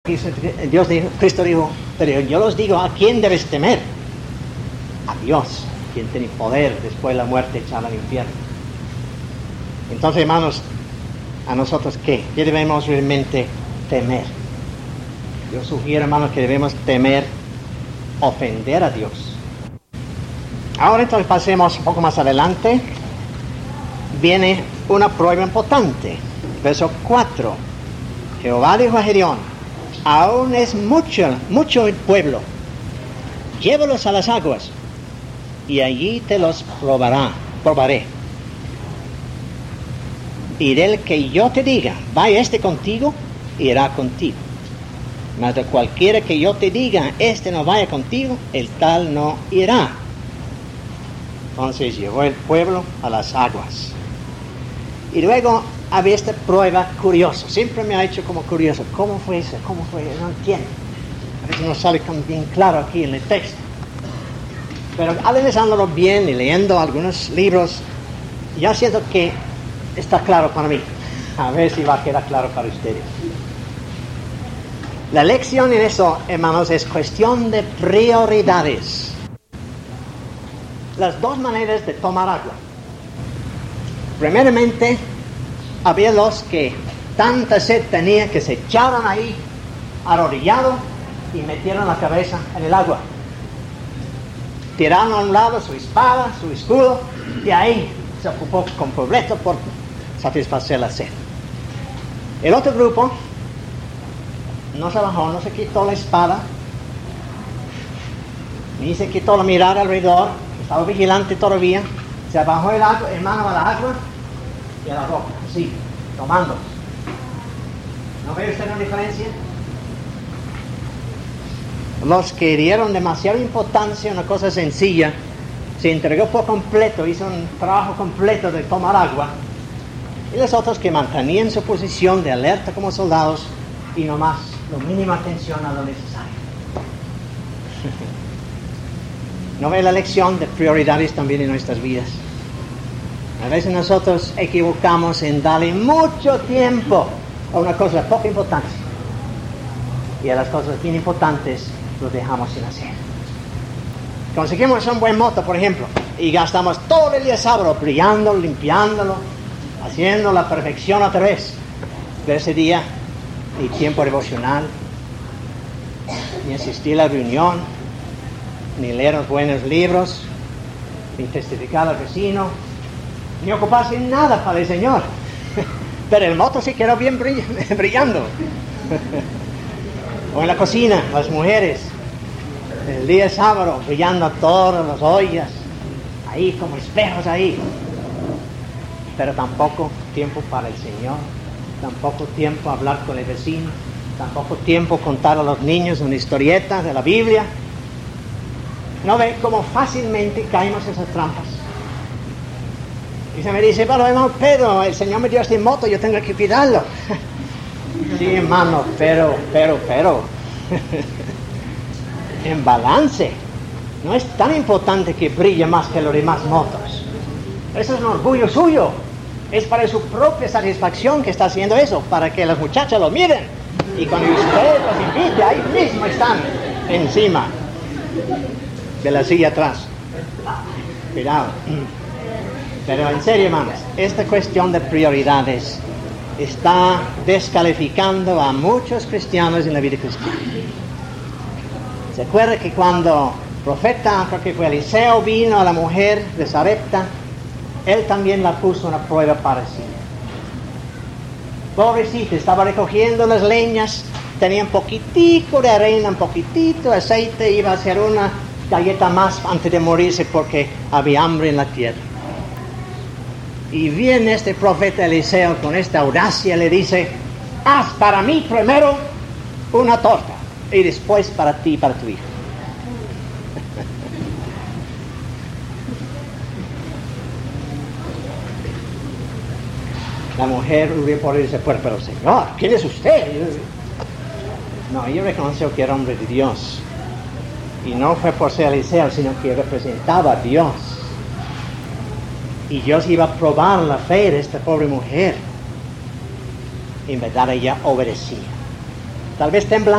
Cristo dijo, pero yo los digo, ¿a quién debes temer? A Dios, quien tiene poder después de la muerte echar al infierno. Entonces, hermanos, ¿a nosotros qué? ¿Qué debemos realmente temer? Yo sugiero, hermanos, que debemos temer ofender a Dios. Ahora entonces pasemos un poco más adelante. Viene una prueba importante. Verso 4. Jehová dijo a Gedeón, aún es mucho el pueblo. Llévalos a las aguas y allí te los probaré. Y del que yo te diga, vaya contigo, irá contigo. Mas de cualquiera que yo te diga, no vaya contigo, el tal no irá. Entonces llevó el pueblo a las aguas. Y luego había esta prueba curiosa. Siempre me ha hecho como curioso. ¿Cómo fue eso? ¿Cómo fue? No entiendo. A veces no sale bien claro aquí en el texto. Pero analizándolo bien y leyendo algunos libros, ya siento que está claro para mí. A ver si va a quedar claro para ustedes. La lección en eso, hermanos, es cuestión de prioridades. Las dos maneras de tomar agua. Primeramente, había los que tanta sed tenían que se echaron ahí, arrodillados, y metieron la cabeza en el agua. Tiraron a un lado su espada, su escudo, y ahí se ocupó completo por satisfacer la sed. El otro grupo no se bajó, no se quitó la espada, ni se quitó la mirada alrededor, estaba vigilante todavía, se bajó el agua, en mano a la agua y a la roca, así, tomando. ¿No ve usted una diferencia? Los que dieron demasiada importancia a una cosa sencilla, se entregó por completo, hizo un trabajo completo de tomar agua, y los otros que mantenían su posición de alerta como soldados y nomás la mínima atención a lo necesario. ¿No ve la lección de prioridades también en nuestras vidas? A veces nosotros equivocamos en darle mucho tiempo a una cosa de poca importancia, y a las cosas bien importantes los dejamos sin hacer. Conseguimos un buen moto, por ejemplo, y gastamos todo el día sábado brillándolo, limpiándolo, haciendo la perfección otra vez. De ese día, ni tiempo devocional, ni asistir a la reunión, ni leer los buenos libros, ni testificar al vecino, ni ocuparse en nada para el Señor. Pero el moto sí quedó bien brillando. O en la cocina, las mujeres, el día sábado, brillando todas las ollas, ahí como espejos ahí. Pero tampoco tiempo para el Señor, tampoco tiempo a hablar con el vecino, tampoco tiempo contar a los niños una historieta de la Biblia. ¿No ve cómo fácilmente caemos en esas trampas? Y se me dice, pero hermano Pedro, el Señor me dio este moto, yo tengo que cuidarlo. Sí, hermano, pero. En balance. No es tan importante que brille más que los demás motos. Eso es un orgullo suyo. Es para su propia satisfacción que está haciendo eso, para que las muchachas lo miren. Y cuando usted los invite, ahí mismo están encima de la silla atrás. Cuidado. Pero en serio, hermanos, esta cuestión de prioridades está descalificando a muchos cristianos en la vida cristiana. ¿Se acuerda que cuando el profeta, creo que fue Eliseo, vino a la mujer de Sarepta, él también la puso una prueba parecida? Pobrecita, estaba recogiendo las leñas, tenía un poquitico de arena, un poquitito de aceite, iba a hacer una galleta más antes de morirse porque había hambre en la tierra. Y viene este profeta Eliseo con esta audacia, le dice, haz para mí primero una torta y después para ti y para tu hijo. La mujer hubiera podido decir, pero Señor, ¿quién es usted? No, ella reconoció que era hombre de Dios. Y no fue por ser Eliseo, sino que representaba a Dios. Y Dios iba a probar la fe de esta pobre mujer. En verdad ella obedecía. Tal vez temblando.